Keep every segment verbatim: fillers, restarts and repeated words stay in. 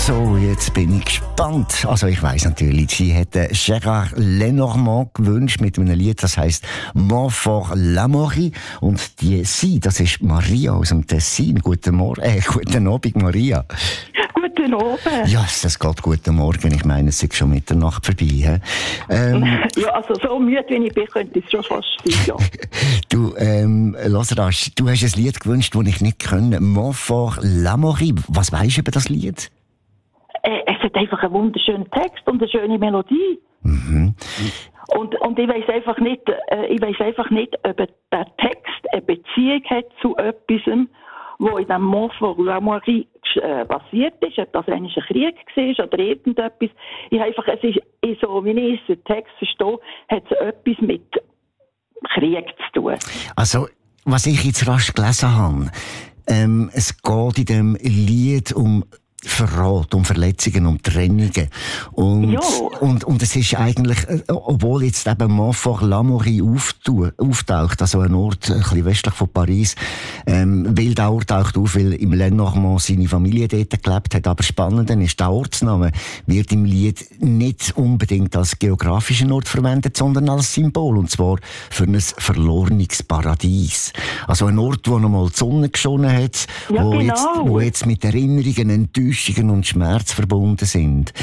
So, jetzt bin ich gespannt. Also ich weiss natürlich, sie hätte Gérard Lenormand gewünscht mit einem Lied, das heisst «Montfort l'Amaury». Und die sie, das ist Maria aus dem Tessin. Guten Morgen, äh, guten Abend, Maria. Guten Abend. Ja, es geht guten Morgen. Ich meine, es ist schon Mitternacht vorbei. He? Ähm, ja, also so müde wie ich bin, könnte ich schon fast sein, ja. Du, ähm, Lazarus, du hast ein Lied gewünscht, das ich nicht kenne. «Montfort l'Amaury». Was weisst du über das Lied? Äh, es hat einfach einen wunderschönen Text und eine schöne Melodie. Mhm. Und, und ich weiss einfach nicht, äh, ich weiss einfach nicht, ob der Text eine Beziehung hat zu etwas, wo in dem Montfort l'Amaury äh, passiert ist, ob das eigentlich ein Krieg war oder irgendetwas. Ich habe einfach, es ist, ich so, wie ich den Text verstehe, hat es etwas mit Krieg zu tun. Also, was ich jetzt rasch gelesen habe, ähm, es geht in dem Lied um Verrat, um Verletzungen, um Trennungen. Und, und, und es ist eigentlich, obwohl jetzt eben Montfort l'Amaury auftaucht, also ein Ort ein bisschen westlich von Paris, ähm, weil der Ort taucht auf, weil im Lenormand seine Familie dort gelebt hat. Aber spannend ist, der Ortsname wird im Lied nicht unbedingt als geografischen Ort verwendet, sondern als Symbol. Und zwar für ein verlorenes Paradies. Also ein Ort, wo noch mal die Sonne geschonnen hat, ja, wo, genau. jetzt, wo jetzt mit Erinnerungen, Enttäuschungen und Schmerz verbunden sind.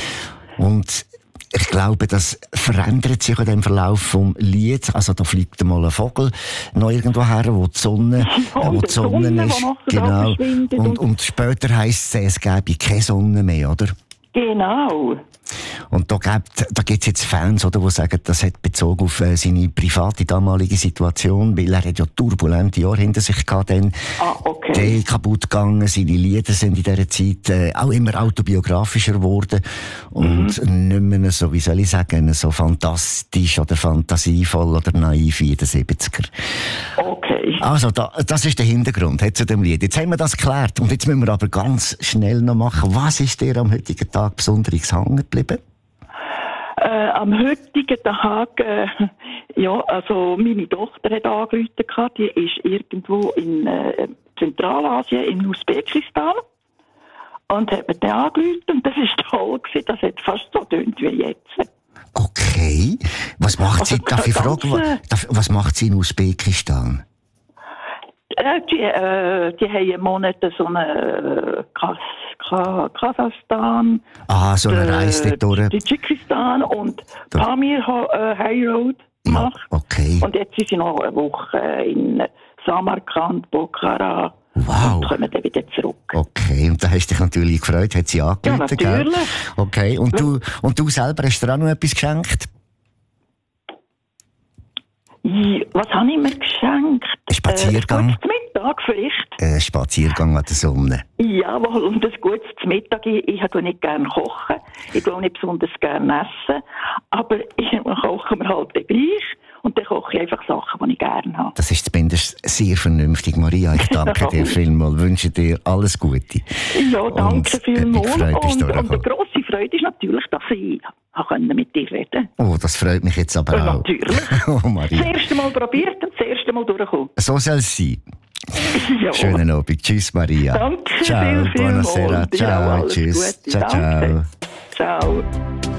Und ich glaube, das verändert sich in dem Verlauf vom Lied. Also da fliegt mal ein Vogel noch irgendwo her, wo die Sonne, ja, wo die Sonne, Sonne ist. Genau. Und, und, und später heisst es, es gäbe keine Sonne mehr, oder? Genau. Und da gibt da gibt's jetzt Fans, oder, die sagen, das hat bezogen auf äh, seine private damalige Situation, weil er hat ja turbulente Jahre hinter sich gehabt, dann ah, okay. der kaputt gegangen, seine Lieder sind in dieser Zeit äh, auch immer autobiografischer geworden und mhm. nicht mehr so, wie soll ich sagen, so fantastisch oder fantasievoll oder naiv wie in den siebziger. Okay. Also, da, das ist der Hintergrund zu dem Lied. Jetzt haben wir das geklärt und jetzt müssen wir aber ganz schnell noch machen. Was ist dir am heutigen Tag besonders hängen geblieben? Äh, am heutigen Tag, äh, ja, also meine Tochter hat angerufen, die ist irgendwo in äh, Zentralasien, in Usbekistan, und hat mir dann angerufen und das war toll gewesen, das hat fast so getönt wie jetzt. Okay. Was macht sie, also, darf ich fragen, was, was macht sie in Usbekistan? Äh, die, äh, die haben einen Monat so eine Kas Ka Kasachstan, ah, so eine Reise durch Tadschikistan und Pamir äh, High Road gemacht. Ja, okay. Und jetzt sind sie noch eine Woche in Samarkand, Pokhara. Wow. Und kommen dann wieder zurück. Okay, und da hast du dich natürlich gefreut, hat sie angerufen, ja, natürlich. Gell? Okay, und du, und du selber hast dir auch noch etwas geschenkt? Ja, was habe ich mir geschenkt? Ein Spaziergang? Äh, ein gutes Mittag vielleicht. Ein Spaziergang an der Sonne? Jawohl, und ein gutes Mittag. Ich, ich tue nicht gerne kochen. Ich tue nicht besonders gerne essen. Aber ich koche mir halt gleich. Und dann koche ich einfach Sachen, die ich gerne habe. Das ist zumindest sehr vernünftig, Maria. Ich danke dir vielmals. Ich wünsche dir alles Gute. Ja, danke und, vielmals. Äh, freut, und, und eine grosse Freude ist natürlich, dass ich mit dir reden konnte. Oh, das freut mich jetzt aber ja, auch. Natürlich. Oh, Maria. Das erste Mal probiert und das erste Mal durchgekommen. So soll es sein. Ja. Schönen Abend. Tschüss, Maria. Danke ciao, viel, viel buonasera. Mal. Ciao, ja, tschüss. Gute. Ciao, Danke. ciao. Ciao.